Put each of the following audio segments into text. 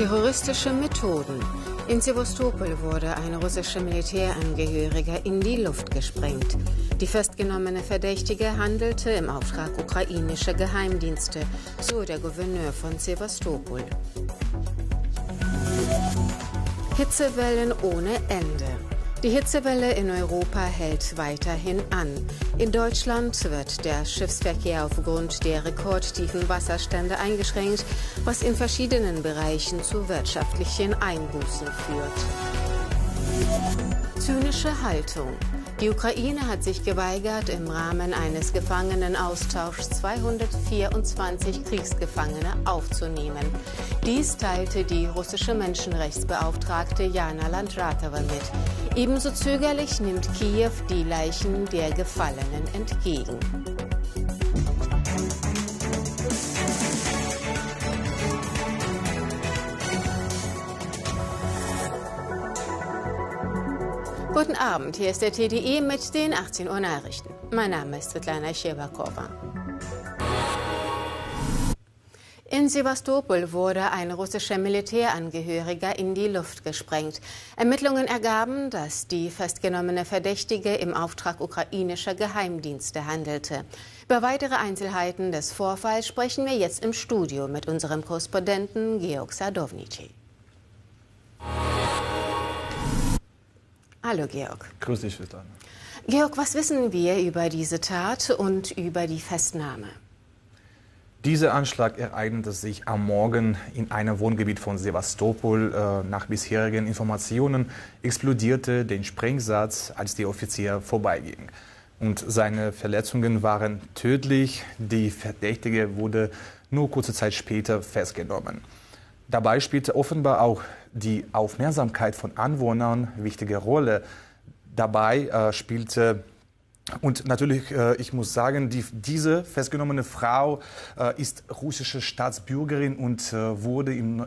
Terroristische Methoden. In Sewastopol wurde ein russischer Militärangehöriger in die Luft gesprengt. Die festgenommene Verdächtige handelte im Auftrag ukrainischer Geheimdienste, so der Gouverneur von Sewastopol. Hitzewellen ohne Ende. Die Hitzewelle in Europa hält weiterhin an. In Deutschland wird der Schiffsverkehr aufgrund der rekordtiefen Wasserstände eingeschränkt, was in verschiedenen Bereichen zu wirtschaftlichen Einbußen führt. Zynische Haltung. Die Ukraine hat sich geweigert, im Rahmen eines Gefangenenaustauschs 224 Kriegsgefangene aufzunehmen. Dies teilte die russische Menschenrechtsbeauftragte Jana Landratova mit. Ebenso zögerlich nimmt Kiew die Leichen der Gefallenen entgegen. Guten Abend, hier ist der TDI mit den 18 Uhr Nachrichten. Mein Name ist Svetlana Schewakova. In Sewastopol wurde ein russischer Militärangehöriger in die Luft gesprengt. Ermittlungen ergaben, dass die festgenommene Verdächtige im Auftrag ukrainischer Geheimdienste handelte. Über weitere Einzelheiten des Vorfalls sprechen wir jetzt im Studio mit unserem Korrespondenten Georg Sadownici. Hallo Georg. Grüß dich, Svetlana. Georg, was wissen wir über diese Tat und über die Festnahme? Dieser Anschlag ereignete sich am Morgen in einem Wohngebiet von Sewastopol. Nach bisherigen Informationen explodierte der Sprengsatz, als der Offizier vorbeiging. Und seine Verletzungen waren tödlich. Die Verdächtige wurde nur kurze Zeit später festgenommen. Dabei spielte offenbar auch die Aufmerksamkeit von Anwohnern eine wichtige Rolle. Dabei spielte, und natürlich, ich muss sagen, diese festgenommene Frau ist russische Staatsbürgerin und wurde im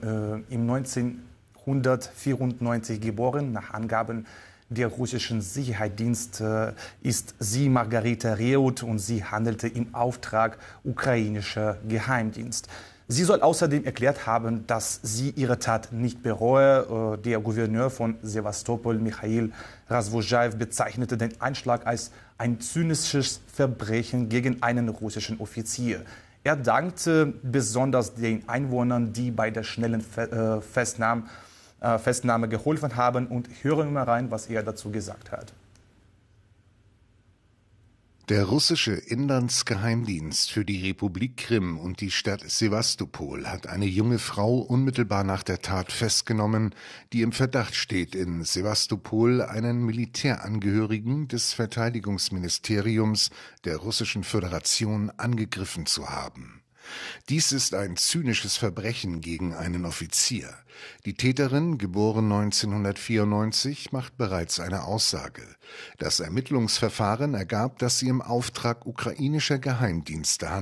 1994 geboren. Nach Angaben der russischen Sicherheitsdienst ist sie Margarita Reut und sie handelte im Auftrag ukrainischer Geheimdienst. Sie soll außerdem erklärt haben, dass sie ihre Tat nicht bereue. Der Gouverneur von Sewastopol, Michail Razvojaev, bezeichnete den Anschlag als ein zynisches Verbrechen gegen einen russischen Offizier. Er dankte besonders den Einwohnern, die bei der schnellen Festnahme geholfen haben. Und hören wir mal rein, was er dazu gesagt hat. Der russische Inlandsgeheimdienst für die Republik Krim und die Stadt Sewastopol hat eine junge Frau unmittelbar nach der Tat festgenommen, die im Verdacht steht, in Sewastopol einen Militärangehörigen des Verteidigungsministeriums der Russischen Föderation angegriffen zu haben. Dies ist ein zynisches Verbrechen gegen einen Offizier. Die Täterin, geboren 1994, macht bereits eine Aussage. Das Ermittlungsverfahren ergab, dass sie im Auftrag ukrainischer Geheimdienste